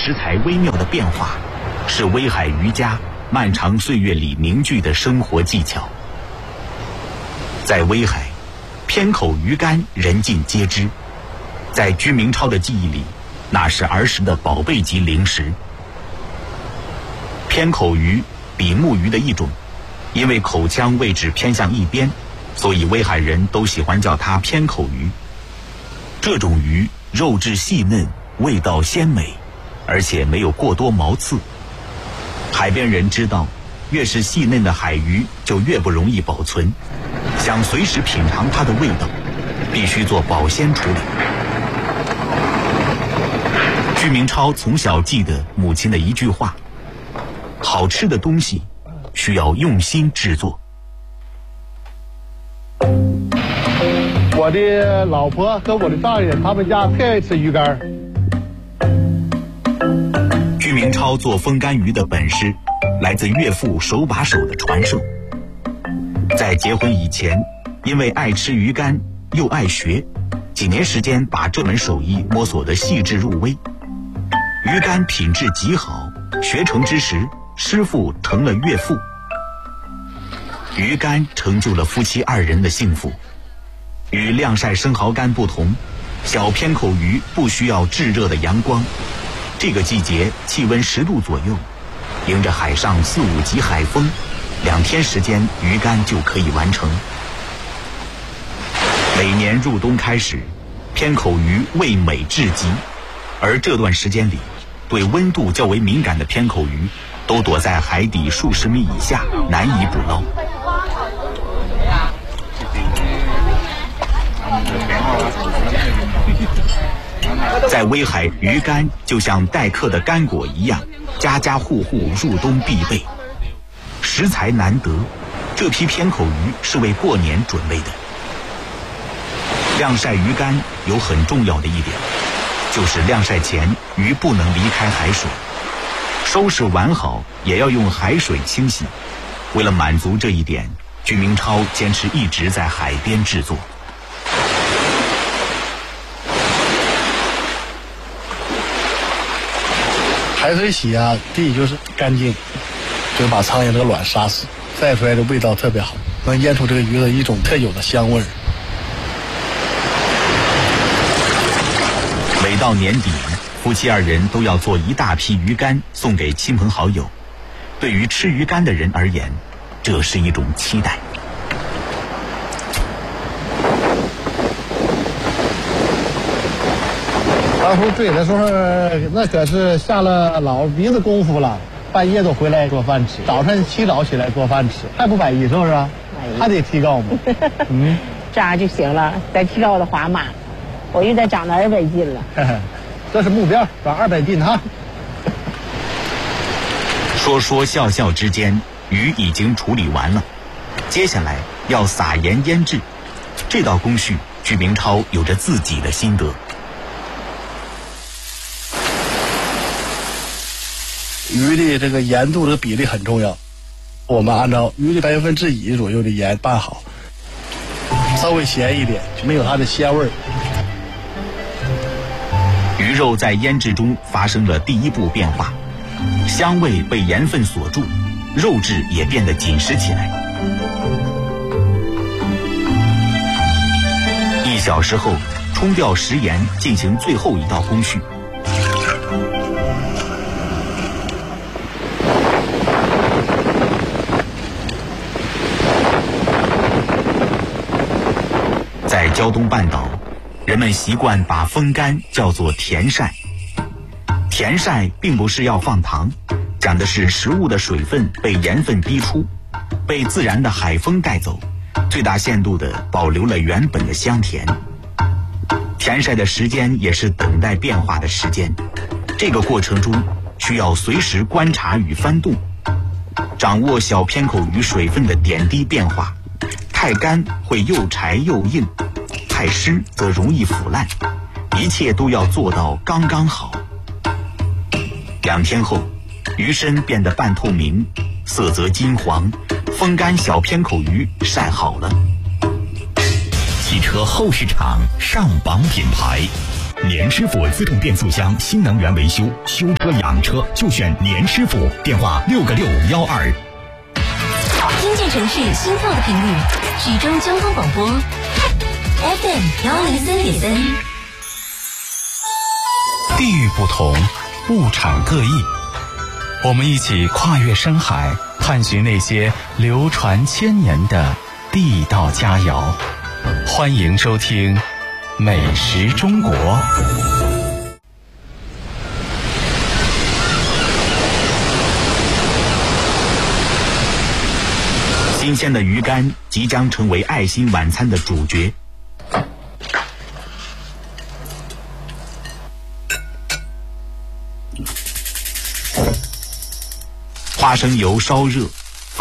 食材微妙的变化，是威海渔家漫长岁月里凝聚的生活技巧。在威海，偏口鱼干人尽皆知，在居明超的记忆里，那是儿时的宝贝级零食。偏口鱼比目鱼的一种，因为口腔位置偏向一边，所以威海人都喜欢叫它偏口鱼。这种鱼肉质细嫩，味道鲜美，而且没有过多毛刺。海边人知道，越是细嫩的海鱼就越不容易保存，想随时品尝它的味道，必须做保鲜处理。居明超从小记得母亲的一句话：好吃的东西需要用心制作。 我的老婆和我的丈人他们家特爱吃鱼干。 居明超做风干鱼的本事来自岳父手把手的传授。在结婚以前，因为爱吃鱼干又爱学，几年时间把这门手艺摸索得细致入微。鱼干品质极好，学成之时，师傅成了岳父。鱼干成就了夫妻二人的幸福。与晾晒生蚝干不同，小偏口鱼不需要炙热的阳光。这个季节气温10度左右，迎着海上4、5级海风，2天时间鱼干就可以完成。每年入冬开始，偏口鱼味美至极，而这段时间里，对温度较为敏感的偏口鱼都躲在海底数十米以下，难以捕捞。在威海，鱼干就像待客的干果一样，家家户户入冬必备。食材难得，这批偏口鱼是为过年准备的。晾晒鱼干有很重要的一点，就是晾晒前鱼不能离开海水，收拾完好也要用海水清洗。为了满足这一点，居明超坚持一直在海边制作。 海水洗啊，第一就是干净，就是把苍蝇这个卵杀死，晒出来的味道特别好，能腌出这个鱼的一种特有的香味儿。 每到年底，夫妻二人都要做一大批鱼干送给亲朋好友。对于吃鱼干的人而言，这是一种期待。 当初追的时候，那可是下了老鼻子功夫了，半夜都回来做饭吃，早晨起早起来做饭吃，还不满意是不是？还得提高嘛。 这样就行了，再提高的话嘛，我又得长到200斤了。 这是目标，长200斤哈。 说说笑笑之间，鱼已经处理完了，接下来要撒盐腌制。这道工序，居明超有着自己的心得。 鱼的这个盐度的比例很重要，我们按照鱼的1/3左右的盐拌好，稍微咸一点，就没有它的鲜味儿。 鱼肉在腌制中发生了第一步变化，香味被盐分锁住，肉质也变得紧实起来。1小时后，冲掉食盐，进行最后一道工序。在胶东半岛，人们习惯把风干叫做甜晒。甜晒并不是要放糖，讲的是食物的水分被盐分逼出，被自然的海风带走，最大限度地保留了原本的香甜。甜晒的时间也是等待变化的时间，这个过程中需要随时观察与翻动，掌握小偏口鱼水分的点滴变化。太干会又柴又硬，太湿则容易腐烂，一切都要做到刚刚好。2天后，鱼身变得半透明，色泽金黄，风干小偏口鱼晒好了。 汽车后市场上榜品牌， 年师傅自动变速箱新能源维修，修车养车就选年师傅。电话6个612。 听见城市心跳的频率，徐州交通广播 FM103.3。 地域不同，物产各异，我们一起跨越深海，探寻那些流传千年的地道佳肴。欢迎收听《美食中国》。 新鲜的鱼干即将成为爱心晚餐的主角。花生油烧热，